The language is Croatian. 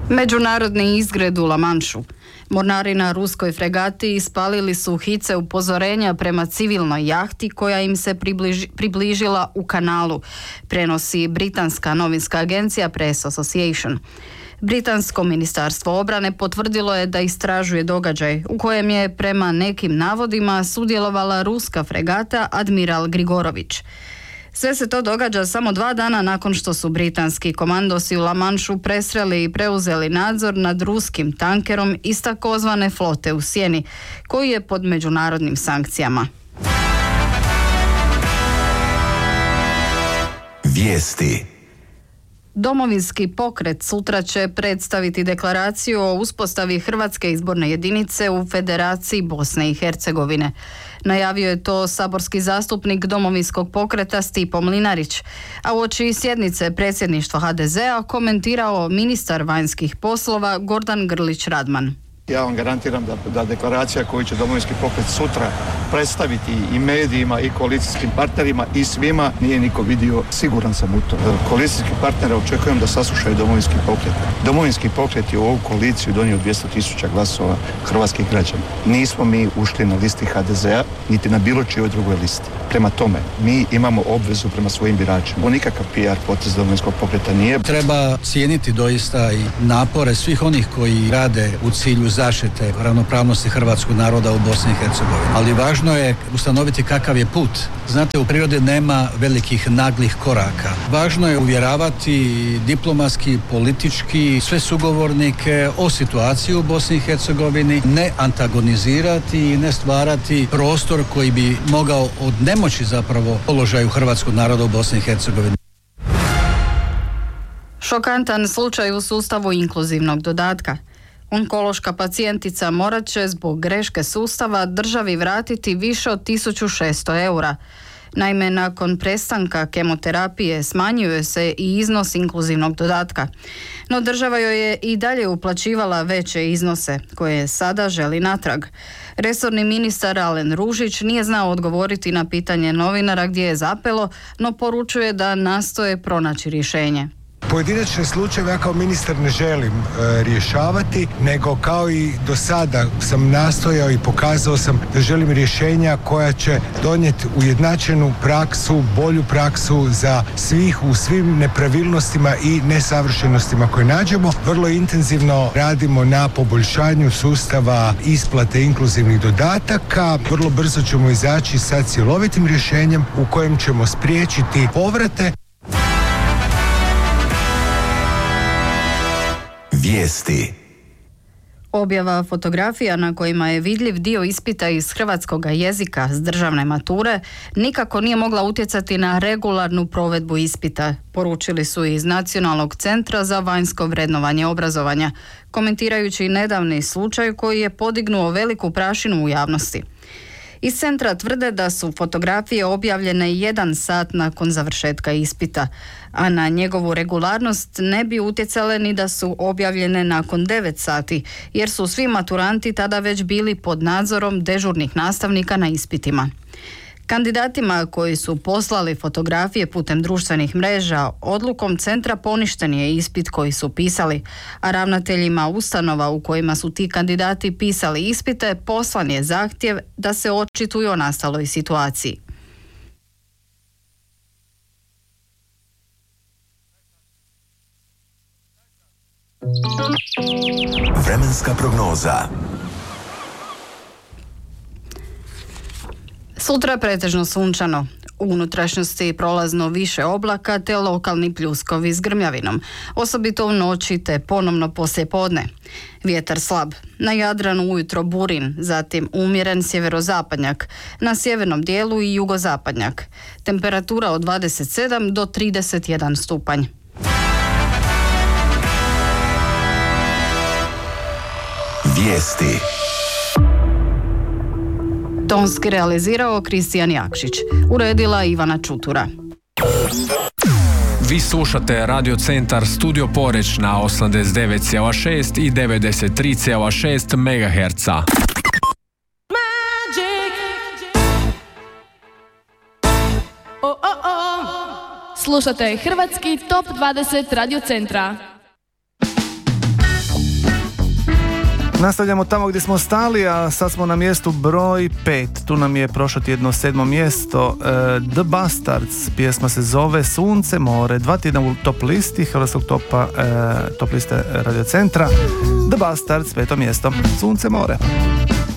Međunarodni izgred u La Manšu. Mornari na ruskoj fregati ispalili su hice upozorenja prema civilnoj jahti koja im se približila u kanalu, prenosi britanska novinska agencija Press Association. Britansko ministarstvo obrane potvrdilo je da istražuje događaj u kojem je prema nekim navodima sudjelovala ruska fregata Admiral Grigorović. Sve se to događa samo 2 dana nakon što su britanski komandosi u La Manšu presreli i preuzeli nadzor nad ruskim tankerom iz takozvane flote u sjeni, koji je pod međunarodnim sankcijama. Vijesti. Domovinski pokret sutra će predstaviti deklaraciju o uspostavi Hrvatske izborne jedinice u Federaciji Bosne i Hercegovine. Najavio je to saborski zastupnik Domovinskog pokreta Stipo Mlinarić, a uoči sjednice predsjedništva HDZ-a komentirao ministar vanjskih poslova Gordan Grlić Radman. Ja vam garantiram da deklaracija koju će Domovinski pokret sutra predstaviti i medijima i koalicijskim partnerima i svima nije niko vidio, siguran sam u to. Koalicijski partnere očekujem da saslušaju Domovinski pokret. Domovinski pokret je u ovu koaliciju donio 200.000 glasova hrvatskih građana. Nismo mi ušli na listi HDZ-a niti na bilo čijoj drugoj listi. Prema tome, mi imamo obvezu prema svojim biračima. Ovo nikakav PR potez Domovinskog pokreta nije. Treba cijeniti doista i napore svih onih koji rade u cilju zaštite ravnopravnosti hrvatskog naroda u Bosni i Hercegovini. Ali važno je ustanoviti kakav je put. Znate, u prirodi nema velikih naglih koraka. Važno je uvjeravati diplomatski, politički sve sugovornike o situaciji u Bosni i Hercegovini, ne antagonizirati i ne stvarati prostor koji bi mogao odnemoći zapravo položaju hrvatskog naroda u Bosni i Hercegovini. Šokantan slučaj u sustavu inkluzivnog dodatka. Onkološka pacijentica morat će zbog greške sustava državi vratiti više od 1.600 eura. Naime, nakon prestanka kemoterapije smanjuje se i iznos inkluzivnog dodatka. No država joj je i dalje uplaćivala veće iznose, koje sada želi natrag. Resorni ministar Alen Ružić nije znao odgovoriti na pitanje novinara gdje je zapelo, no poručuje da nastoje pronaći rješenje. Pojedinačne slučajeve ja kao ministar ne želim rješavati, nego kao i do sada sam nastojao i pokazao sam da želim rješenja koja će donijeti ujednačenu praksu, bolju praksu za svih u svim nepravilnostima i nesavršenostima koje nađemo. Vrlo intenzivno radimo na poboljšanju sustava isplate inkluzivnih dodataka. Vrlo brzo ćemo izaći sa cjelovitim rješenjem u kojem ćemo spriječiti povrate. Vijesti. Objava fotografija na kojima je vidljiv dio ispita iz hrvatskog jezika s državne mature nikako nije mogla utjecati na regularnu provedbu ispita, poručili su iz Nacionalnog centra za vanjsko vrednovanje obrazovanja, komentirajući nedavni slučaj koji je podignuo veliku prašinu u javnosti. Iz centra tvrde da su fotografije objavljene 1 sat nakon završetka ispita, a na njegovu regularnost ne bi utjecale ni da su objavljene nakon 9 sati, jer su svi maturanti tada već bili pod nadzorom dežurnih nastavnika na ispitima. Kandidatima koji su poslali fotografije putem društvenih mreža odlukom centra poništen je ispit koji su pisali, a ravnateljima ustanova u kojima su ti kandidati pisali ispite poslan je zahtjev da se očituju o nastaloj situaciji. Vremenska prognoza. Sutra pretežno sunčano. U unutrašnjosti prolazno više oblaka te lokalni pljuskovi s grmljavinom, osobito u noći te ponovno poslijepodne. Vjetar slab. Na Jadranu ujutro burin, zatim umjeren sjeverozapadnjak, na sjevernom dijelu i jugozapadnjak. Temperatura od 27 do 31 stupanj. Vijesti. Tonski realizirao Kristijan Jakšić, uredila Ivana Čutura. Vi slušate Radio Centar Studio Poreč na 89,6 i 93,6 MHz. Slušate Hrvatski top 20 Radio Centra. Nastavljamo tamo gdje smo stali, a sad smo na mjestu broj 5. Tu nam je prošlo tjedno 7. mjesto The Bastards. Pjesma se zove Sunce, more. 2 tjedna u top listi hrvatskog top liste Radio Centra. The Bastards, 5. mjesto. Sunce, more.